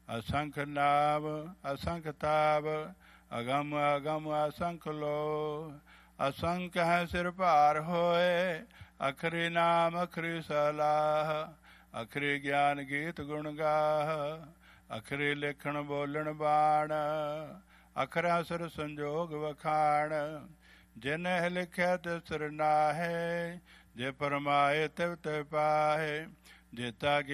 ਅਸੰਖ ਨਾਮ ਅਸੰਖ ਤਾਪ, ਅਗਮ ਅਗਮ ਅਸੰਖ ਲੋ। ਅਸੰਖ ਹੈ ਸਿਰ ਭਾਰ ਹੋਏ, ਅਖਰੀ ਨਾਮ ਅਖਰੀ ਸਲਾਹ। ਅਖਰੀ ਗਿਆਨ ਗੀਤ ਗੁਣ ਗਾਹ, ਅਖਰੀ ਲਿਖਣ ਬੋਲਣ ਬਾਣ। ਅਖਰਾ ਸਿਰ ਸੰਜੋਗ ਵਖਾਣ, ਜਿਨਹਿ ਲਿਖਿਆ ਤਿਸ ਸਿਰ ਨਾਹੇ। ਜੇ ਪਰਮਾਏ ਤਿਵ ਤੇ ਪਾਹੇ, ਜੇਤਾ